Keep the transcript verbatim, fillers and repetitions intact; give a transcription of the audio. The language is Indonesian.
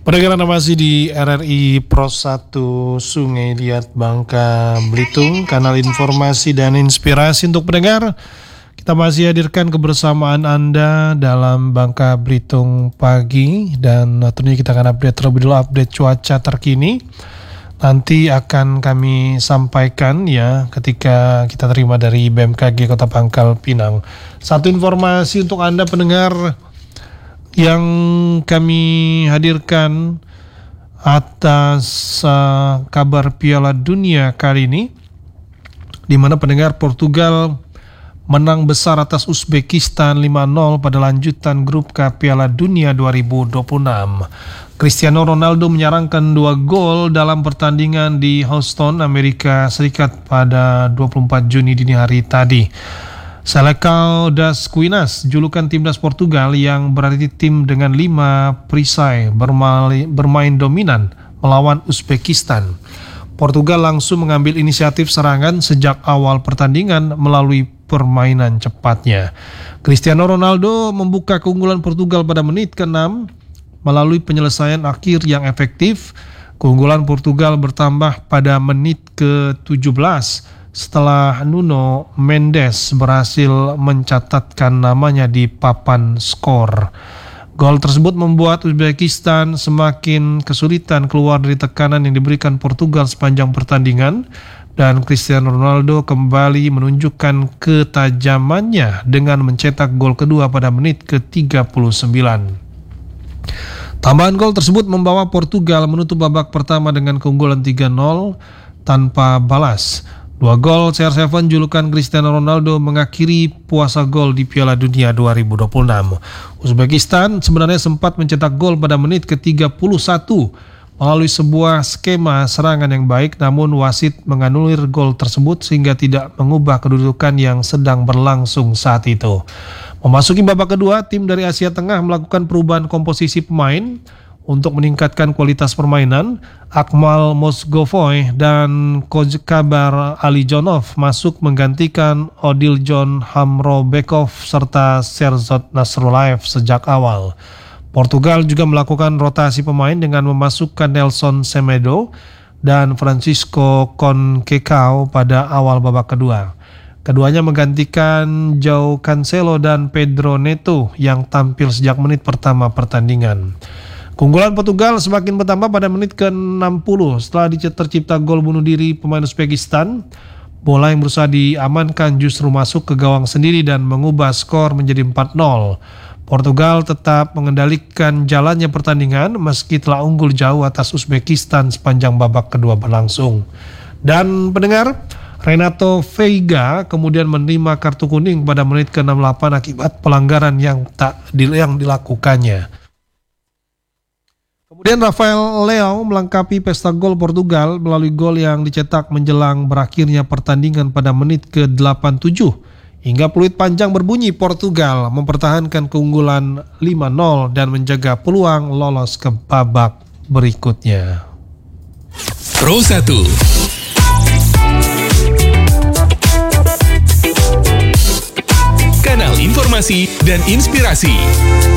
Pendengar Anda masih di R R I Pro satu Sungai Liat Bangka Belitung, kanal informasi dan inspirasi untuk pendengar. Kita masih hadirkan kebersamaan Anda dalam Bangka Belitung pagi, dan tentunya kita akan update terlebih dulu update cuaca terkini. Nanti akan kami sampaikan ya ketika kita terima dari B M K G Kota Pangkal Pinang. Satu informasi untuk Anda pendengar yang kami hadirkan atas uh, kabar Piala Dunia kali ini, di mana pendengar Portugal menang besar atas Uzbekistan lima nol pada lanjutan grup K Piala Dunia dua ribu dua puluh enam. Cristiano Ronaldo menyarangkan dua gol dalam pertandingan di Houston, Amerika Serikat pada dua puluh empat Juni dini hari tadi. Selecao das Quinas, julukan timnas Portugal yang berarti tim dengan lima perisai, bermain, bermain dominan melawan Uzbekistan. Portugal langsung mengambil inisiatif serangan sejak awal pertandingan melalui permainan cepatnya. Cristiano Ronaldo membuka keunggulan Portugal pada menit keenam melalui penyelesaian akhir yang efektif. Keunggulan Portugal bertambah pada menit ke tujuh belas setelah Nuno Mendes berhasil mencatatkan namanya di papan skor. Gol tersebut membuat Uzbekistan semakin kesulitan keluar dari tekanan yang diberikan Portugal sepanjang pertandingan, dan Cristiano Ronaldo kembali menunjukkan ketajamannya dengan mencetak gol kedua pada menit ke tiga puluh sembilan. Tambahan gol tersebut membawa Portugal menutup babak pertama dengan keunggulan tiga nol tanpa balas. Dua gol C R tujuh julukan Cristiano Ronaldo mengakhiri puasa gol di Piala Dunia dua ribu dua puluh enam. Uzbekistan sebenarnya sempat mencetak gol pada menit ke tiga puluh satu melalui sebuah skema serangan yang baik, namun wasit menganulir gol tersebut sehingga tidak mengubah kedudukan yang sedang berlangsung saat itu. Memasuki babak kedua, tim dari Asia Tengah melakukan perubahan komposisi pemain untuk meningkatkan kualitas permainan. Akmal Mozgovoy dan Kojkabar Alijonov masuk menggantikan Odil John Hamrobekov serta Serzot Nasrulaev sejak awal. Portugal juga melakukan rotasi pemain dengan memasukkan Nelson Semedo dan Francisco Conceição pada awal babak kedua. Keduanya menggantikan João Cancelo dan Pedro Neto yang tampil sejak menit pertama pertandingan. Keunggulan Portugal semakin bertambah pada menit ke enam puluh setelah tercipta gol bunuh diri pemain Uzbekistan. Bola yang berusaha diamankan justru masuk ke gawang sendiri dan mengubah skor menjadi empat nol. Portugal tetap mengendalikan jalannya pertandingan meski telah unggul jauh atas Uzbekistan sepanjang babak kedua berlangsung. Dan pendengar, Renato Veiga kemudian menerima kartu kuning pada menit ke enam puluh delapan akibat pelanggaran yang tak yang dilakukannya. Kemudian Rafael Leao melengkapi pesta gol Portugal melalui gol yang dicetak menjelang berakhirnya pertandingan pada menit ke delapan puluh tujuh. Hingga peluit panjang berbunyi, Portugal mempertahankan keunggulan lima nol dan menjaga peluang lolos ke babak berikutnya. Pro satu Kanal informasi dan inspirasi.